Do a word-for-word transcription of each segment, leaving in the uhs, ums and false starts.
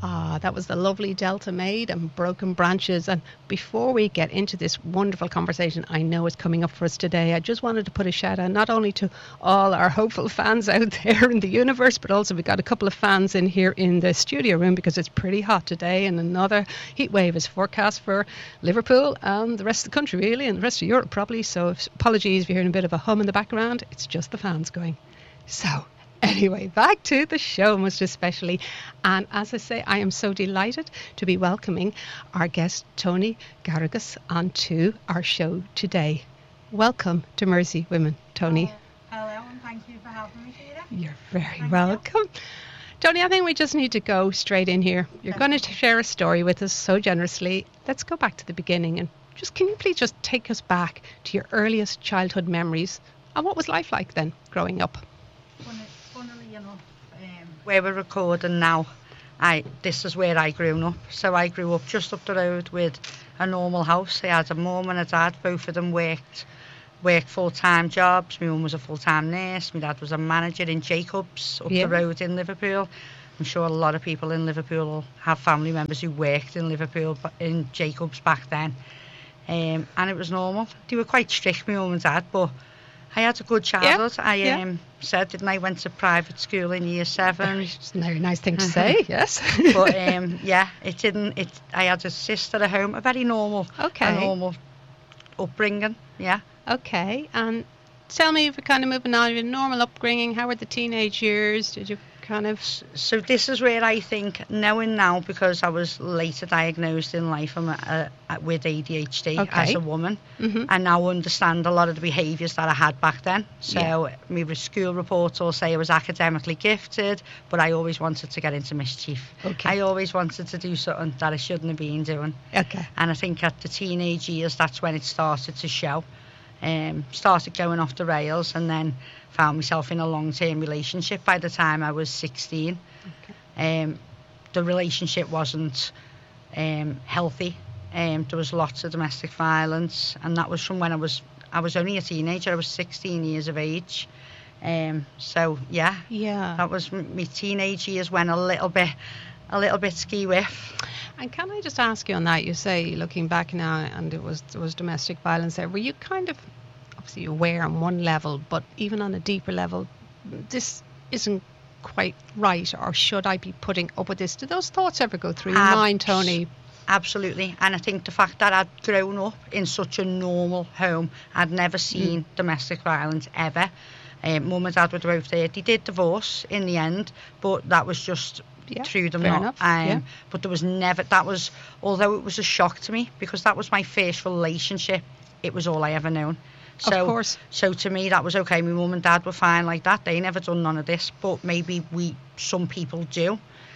Ah, that was the lovely Delta Maid and Broken Branches. And before we get into this wonderful conversation I know is coming up for us today, I just wanted to put a shout out not only to all our hopeful fans out there in the universe, but also we've got a couple of fans in here in the studio room because it's pretty hot today and another heat wave is forecast for Liverpool and the rest of the country really, and the rest of Europe probably. So if, apologies if you're hearing a bit of a hum in the background, it's just the fans going. So anyway, back to the show most especially. And as I say, I am so delighted to be welcoming our guest, Tony Garrigus, onto our show today. Welcome to Mersey Women, Tony. Uh, hello, and thank you for having me, Sheila. You're very thank welcome. You. Tony, I think we just need to go straight in here. You're okay. going to share a story with us so generously. Let's go back to the beginning and just can you please just take us back to your earliest childhood memories and what was life like then growing up? Funnily enough, um, where we're recording now, I this is where I grew up. So I grew up just up the road with a normal house. I had a mum and a dad. Both of them worked worked full-time jobs. My mum was a full-time nurse. My dad was a manager in Jacobs up yeah. the road in Liverpool. I'm sure a lot of people in Liverpool will have family members who worked in Liverpool, in Jacobs back then. Um, and it was normal. They were quite strict, my mum and dad, but I had a good childhood. Yeah, I yeah. Um, said, didn't I? Went to private school in year seven. It's a very nice thing to say, yes. But um, yeah, it didn't. It. I had a sister at home, a very normal, okay. a normal upbringing. Yeah. Okay, and tell me, if we're kind of moving on, your normal upbringing. How were the teenage years? Did you kind of? So this is where I think, knowing now, because I was later diagnosed in life I'm a, a, with A D H D okay. as a woman, mm-hmm. I now understand a lot of the behaviours that I had back then. So yeah. my school reports all say I was academically gifted, but I always wanted to get into mischief. Okay. I always wanted to do something that I shouldn't have been doing. Okay. And I think at the teenage years, that's when it started to show. Um, started going off the rails and then found myself in a long-term relationship by the time I was sixteen. Okay. Um, the relationship wasn't um, healthy. Um, there was lots of domestic violence, and that was from when I was I was only a teenager. I was sixteen years of age. Um, so yeah, yeah, that was my teenage years went a little bit, a little bit ski-whiff. And can I just ask you on that? You say, looking back now, and it was there was domestic violence there. Were you kind of obviously aware on one level, but even on a deeper level, this isn't quite right, or should I be putting up with this? Did those thoughts ever go through your Abs- mind, Tony? Absolutely. And I think the fact that I'd grown up in such a normal home, I'd never seen mm. domestic violence ever. Um, Mum and Dad were both there. They did divorce in the end, but that was just yeah, through them fair not. Enough. Um, yeah. But there was never, that was, although it was a shock to me, because that was my first relationship, it was all I ever known. So, of course. So to me, that was okay. My mum and dad were fine like that. They never done none of this, but maybe we, some people do.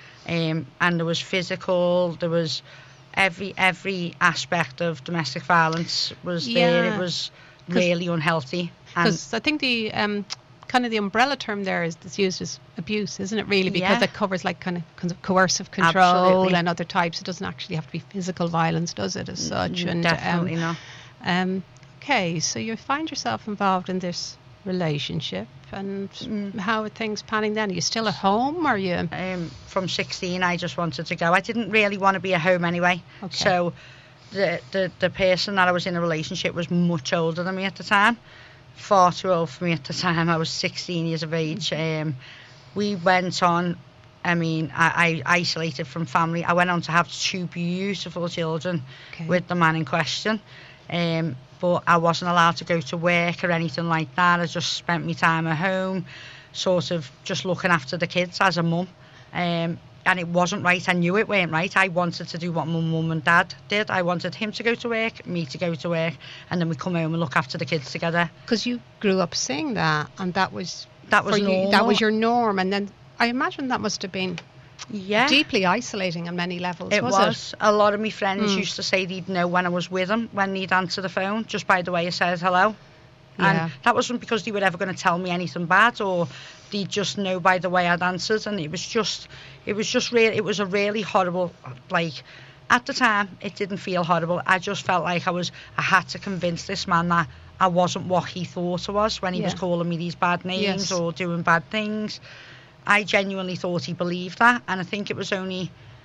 Um, and there was physical, there was every every aspect of domestic violence was yeah. there. It was really unhealthy. Because I think the um, kind of the umbrella term there is that's used as abuse, isn't it? Really, because yeah. it covers like kind of, kind of coercive control Absolutely. and other types. It doesn't actually have to be physical violence, does it? As such, mm, and definitely um, not. Um, okay, so you find yourself involved in this relationship, and mm. how are things panning then? Are you still at home, or are you? Um, from sixteen, I just wanted to go. I didn't really want to be at home anyway. Okay. So the, the the person that I was in a relationship was much older than me at the time. Far too old for me at the time. I was sixteen years of age. Um, we went on, I mean, I, I isolated from family. I went on to have two beautiful children okay. with the man in question. Um, but I wasn't allowed to go to work or anything like that. I just spent my time at home, sort of just looking after the kids as a mum. Um, and it wasn't right. I knew it weren't right. I wanted to do what my mum and dad did. I wanted him to go to work, me to go to work, and then we come home and look after the kids together. Because you grew up saying that, and that was that was for normal. You, that was your norm, and then I imagine that must have been yeah deeply isolating on many levels. It was, was. It? A lot of my friends mm. used to say they'd know when I was with him, when he'd answer the phone, just by the way I said hello. Yeah. And that wasn't because they were ever going to tell me anything bad, or they'd just know by the way I'd answered. And it was just, it was just really, it was a really horrible, like, at the time, it didn't feel horrible. I just felt like I was, I had to convince this man that I wasn't what he thought I was when he yeah. was calling me these bad names yes. or doing bad things. I genuinely thought he believed that. And I think it was only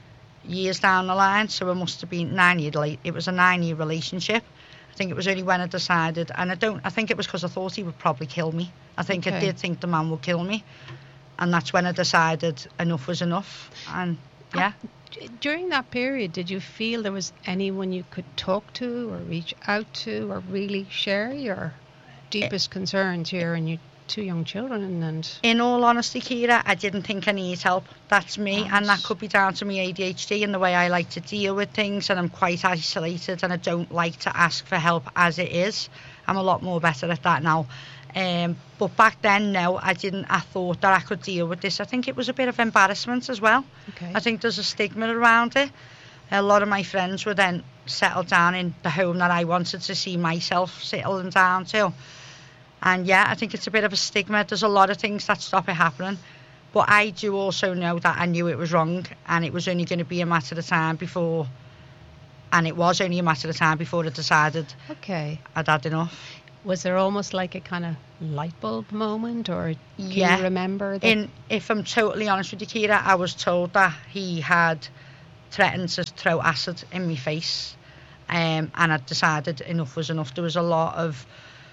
years down the line, so it must have been nine years late. It was a nine-year relationship. I think it was only when I decided, and I don't, I think it was because I thought he would probably kill me. I think Okay. I did think the man would kill me, and that's when I decided enough was enough. And yeah. D- During that period, did you feel there was anyone you could talk to or reach out to or really share your deepest concerns here and your two young children? And In all honesty, Kira, I didn't think I need help. That's me, Right. and that could be down to me A D H D and the way I like to deal with things, and I'm quite isolated, and I don't like to ask for help as it is. I'm a lot more better at that now. Um, but back then, no, I didn't. I thought that I could deal with this. I think it was a bit of embarrassment as well. okay, I think there's a stigma around it. A lot of my friends were then settled down in the home that I wanted to see myself settling down to. And yeah, I think it's a bit of a stigma. There's a lot of things that stop it happening. But I do also know that I knew it was wrong, and it was only going to be a matter of time before, and it was only a matter of time before I decided okay. I'd had enough. Was there almost like a kind of light bulb moment, or can Yeah. you remember that? In, if I'm totally honest with you, Kira, I was told that he had threatened to throw acid in my face, um, and I decided enough was enough. There was a lot of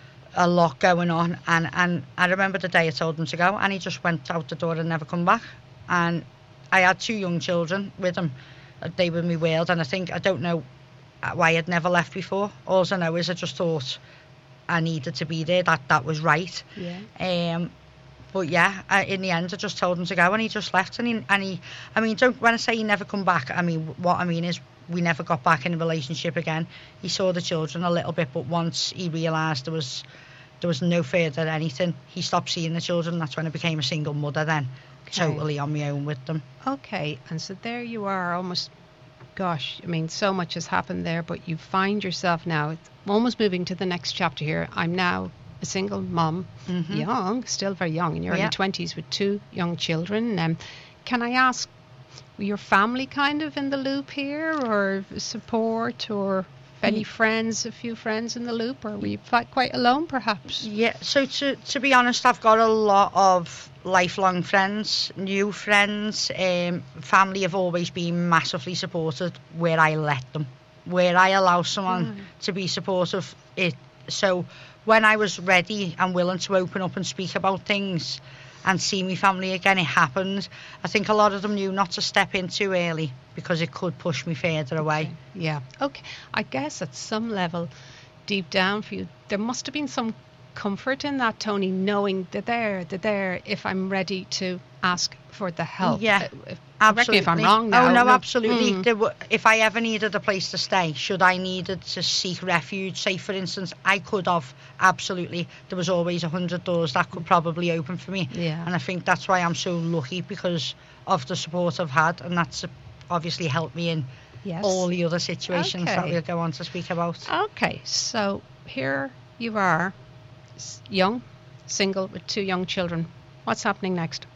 a lot going on, and, and I remember the day I told him to go, and he just went out the door and never come back. And I had two young children with him. They were my world, and I think, I don't know why I'd never left before. All I know is I just thought I needed to be there, that that was right. yeah. Um, but yeah, I, in the end, I just told him to go, and he just left. And he, and he, I mean, don't when I say he never come back, I mean, what I mean is we never got back in a relationship again. He saw the children a little bit, but once he realised there was there was no further anything, he stopped seeing the children. That's when I became a single mother then, Okay. totally on my own with them. Okay, and so there you are, almost, gosh, I mean, so much has happened there, but you find yourself now, it's almost moving to the next chapter here. I'm now a single mum, Mhm. young, still very young, in your Yeah. early twenties with two young children. Um, can I ask, were your family kind of in the loop here, or support, or any friends, a few friends in the loop, or were you fi- quite alone perhaps? Yeah, so to to be honest, I've got a lot of lifelong friends, new friends. Um, family have always been massively supported where I let them, where I allow someone Right. to be supportive. It so when I was ready and willing to open up and speak about things and see my family again, it happened. I think a lot of them knew not to step in too early because it could push me further away. Yeah. Okay. I guess at some level, deep down for you, there must have been some comfort in that, Tony, knowing that they're, they're there if I'm ready to ask for the help. Yeah, Uh, if- Absolutely. Correct me if I'm wrong now. Oh, no, No. absolutely. Mm. There were, if I ever needed a place to stay, should I needed to seek refuge, say, for instance, I could have, absolutely. There was always a hundred doors that could probably open for me. Yeah. And I think that's why I'm so lucky, because of the support I've had, and that's obviously helped me in Yes. all the other situations that Okay. we'll go on to speak about. Okay. So here you are, s- young, single with two young children. What's happening next?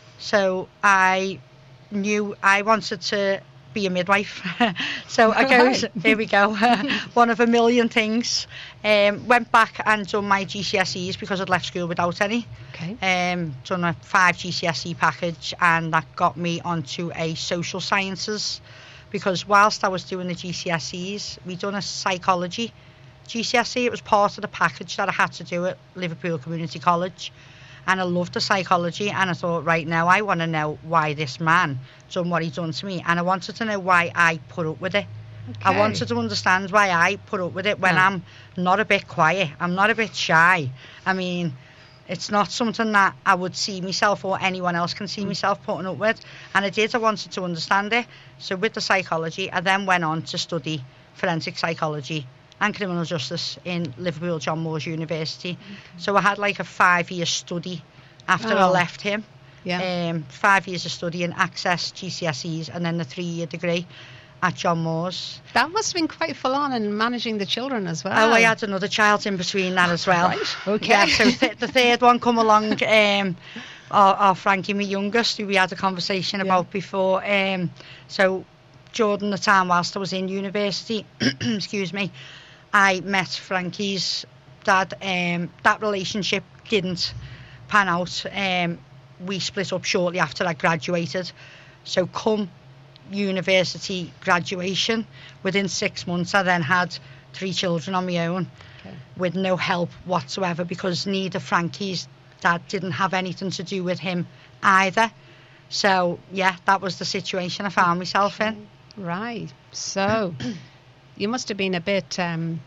So I knew I wanted to be a midwife. So I goes, Right. here we go, one of a million things. Um, went back and done my G C S Es because I'd left school without any. Okay. Um, done a five G C S E package, and that got me onto a social sciences, because whilst I was doing the G C S Es, we done a psychology G C S E. It was part of the package that I had to do at Liverpool Community College. And I loved the psychology, and I thought, right now, I want to know why this man done what he done to me, and I wanted to know why I put up with it. I Okay. wanted to understand why I put up with it when Yeah. I'm not a bit quiet, I'm not a bit shy. I mean, it's not something that I would see myself or anyone else can see myself putting up with, and I did, I wanted to understand it. So with the psychology, I then went on to study forensic psychology and criminal justice in Liverpool John Moores University. So I had like a five-year study after I Oh. left him. Yeah. Um, five years of studying access G C S Es, and then the three-year degree at John Moores. That must have been quite full on in managing the children as well. Oh, I had another child in between that as well. Right, okay. Yeah, so th- the third one come along, um, our, our Frankie, my youngest, who we had a conversation Yeah. about before. Um, so during the time whilst I was in university, excuse me, I met Frankie's dad. Um, that relationship didn't pan out. Um, we split up shortly after I graduated. So come university graduation, within six months I then had three children on my own, okay. with no help whatsoever, because neither Frankie's dad didn't have anything to do with him either. So yeah, that was the situation I found myself in. Right. So you must have been a bit um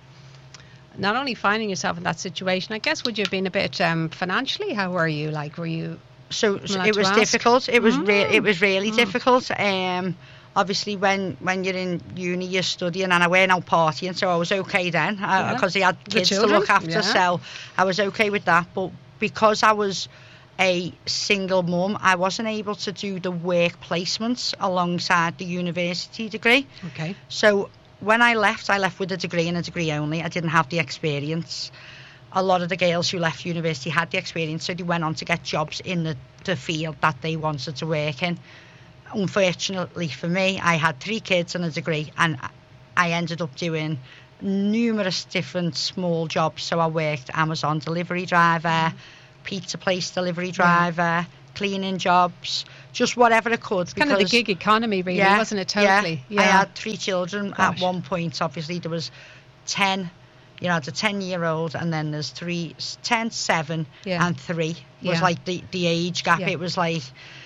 not only finding yourself in that situation, I guess, would you have been a bit um financially, how were you, like, were you so, so it was ask? difficult it was mm. re- it was really mm. difficult. Um obviously when when you're in uni you're studying, and I went out partying, so I was okay then, because uh, yeah. he had kids to look after, yeah. so I was okay with that. But because I was a single mum, I wasn't able to do the work placements alongside the university degree. Okay. So when I left, I left with a degree and a degree only. I didn't have the experience. A lot of the girls who left university had the experience, so they went on to get jobs in the, the field that they wanted to work in. Unfortunately for me, I had three kids and a degree, and I ended up doing numerous different small jobs. So I worked Amazon delivery driver, mm. pizza place delivery driver, yeah. cleaning jobs, just whatever I could. It's kind of the gig economy, really, yeah, wasn't it? Totally. Yeah. yeah. I had three children. Gosh. At one point. Obviously, there was ten. You know, it's a ten-year-old, and then there's three, ten, seven, yeah. and three. It was yeah. like the, the age gap. Yeah. It was like,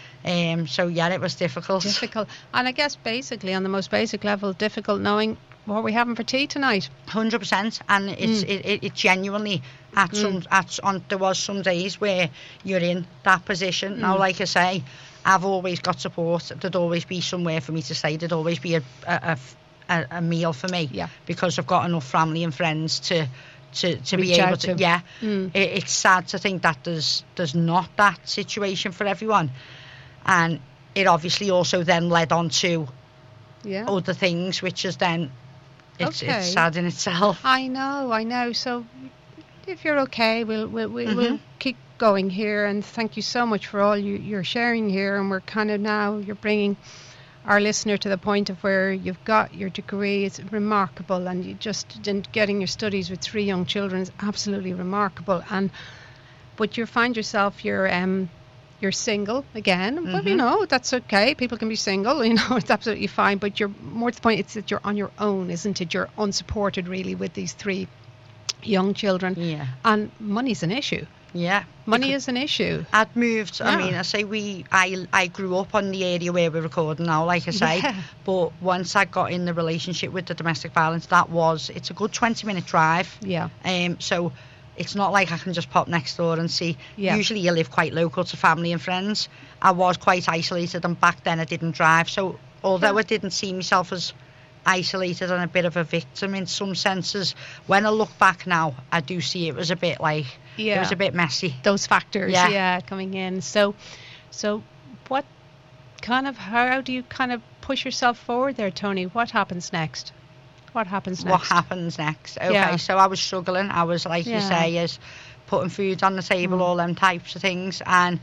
um, so yeah, it was difficult. Difficult. And I guess basically, on the most basic level, difficult knowing what are we having for tea tonight. one hundred percent. And it's, mm. it, it, it genuinely, at mm. some, at on, there was some days where you're in that position. Mm. Now, like I say, I've always got support. There'd always be somewhere for me to stay. There'd always be a, a, a, a meal for me. Yeah. Because I've got enough family and friends to to, to be Reach able out to. to. Yeah. Mm. It, it's sad to think that there's there's not that situation for everyone. And it obviously also then led on to yeah. other things, which is then, it's, okay. it's sad in itself. I know, I know. So if you're okay, we'll we'll, we'll, mm-hmm. we'll keep going here. And thank you so much for all you, you're sharing here. And we're kind of now, you're bringing our listener to the point of where you've got your degree. It's remarkable. And you just and getting your studies with three young children is absolutely remarkable. And but you find yourself, you're um you're single again, mm-hmm. but you know, that's okay. People can be single, you know, it's absolutely fine. But you're more to the point, it's that you're on your own, isn't it? You're unsupported really with these three young children. Yeah. And money's an issue. Yeah. Money is an issue. I'd moved, yeah. I mean, I say we, I, I grew up on the area where we're recording now, like I say, yeah. but once I got in the relationship with the domestic violence, that was, it's a good twenty minute drive. Yeah. Um. So it's not like I can just pop next door and see. Yeah. Usually you live quite local to family and friends. I was quite isolated, and back then I didn't drive. So although yeah. I didn't see myself as isolated and a bit of a victim in some senses, when I look back now, I do see it was a bit like, yeah. it was a bit messy. Those factors, yeah, yeah coming in. So, so what kind of, how do you kind of push yourself forward there, Tony? What happens next? What happens next? What happens next? Okay, yeah. so I was struggling. I was, like yeah. you say, is putting food on the table, mm. all them types of things. And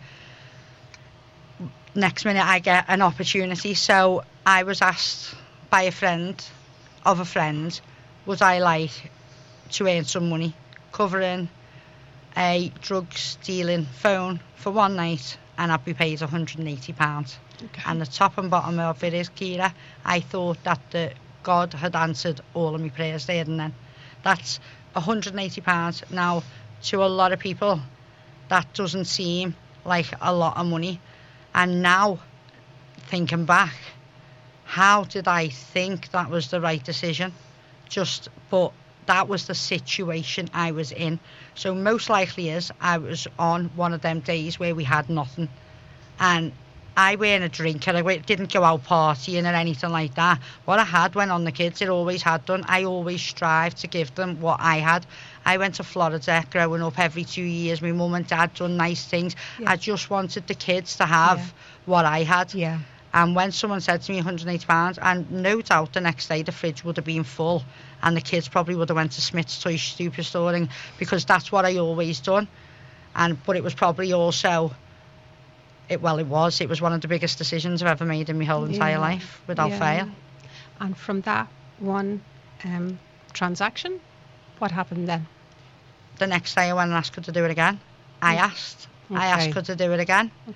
next minute I get an opportunity. So I was asked by a friend of a friend, would I like to earn some money covering a drugs dealing phone for one night, and I'd be paid one hundred eighty pounds. Okay. And the top and bottom of it is, Kira, I thought that the God had answered all of my prayers there and then. That's one hundred eighty pounds. Now, to a lot of people, that doesn't seem like a lot of money. And now, thinking back, how did I think that was the right decision? Just, but that was the situation I was in. So most likely is I was on one of them days where we had nothing. And I weren't a drinker, I didn't go out partying or anything like that. What I had went on the kids, it always had done. I always strived to give them what I had. I went to Florida growing up every two years. My mum and dad done nice things. Yeah. I just wanted the kids to have yeah. what I had. Yeah. And when someone said to me one hundred eighty pounds, and no doubt the next day the fridge would have been full, and the kids probably would have went to Smith's Toy Superstore, and, because that's what I always done. And but it was probably also, it well it was, it was one of the biggest decisions I've ever made in my whole entire yeah. life, without yeah. fail. And from that one um, transaction, what happened then? The next day I went and asked her to do it again. I asked. Okay. I asked her to do it again. Okay.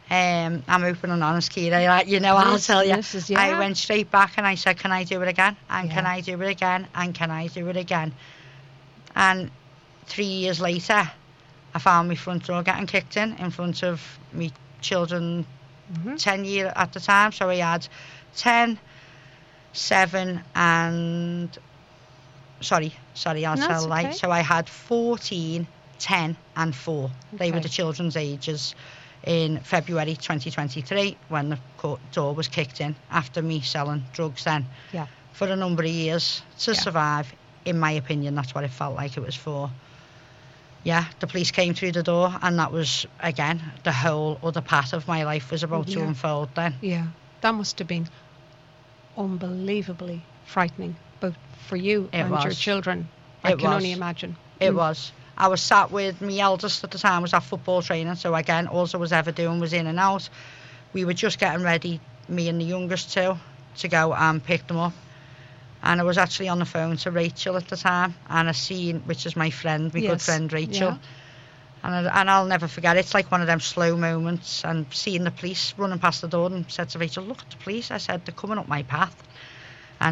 Um, I'm open and honest, Kira. Like, you know, I'll This- tell you. this is- yeah. I went straight back and I said, can I do it again? And can Yeah. I do it again? And can I do it again? And three years later, I found my front door getting kicked in, in front of me children, Mhm. ten year at the time. So I had ten, seven and, sorry, sorry, I'll No, tell it's a lie. okay. So I had fourteen, ten and four. They were Okay. the children's ages in February twenty twenty-three when the court door was kicked in after me selling drugs then Yeah. for a number of years to Yeah. survive. In my opinion, that's what it felt like it was for. Yeah, the police came through the door and that was, again, the whole other part of my life was about to Yeah. unfold then. Yeah. That must have been unbelievably frightening, both for you It and your was. children. I It can was. only imagine. It Mm. was. I was sat with my eldest at the time, was at football training, so again, all I was ever doing was in and out. We were just getting ready, me and the youngest two, to go and pick them up. And I was actually on the phone to Rachel at the time, and I seen, which is my friend, my good Yes. friend Rachel. Yeah. And, I, and I'll never forget, it's like one of them slow moments, and seeing the police running past the door and said to Rachel, look at the police. I said, they're coming up my path.